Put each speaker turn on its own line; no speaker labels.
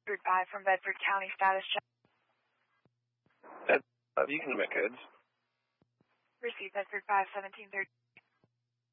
Bedford 5 from Bedford County, status check.
You can make codes.
Receive Bedford 5, 1730.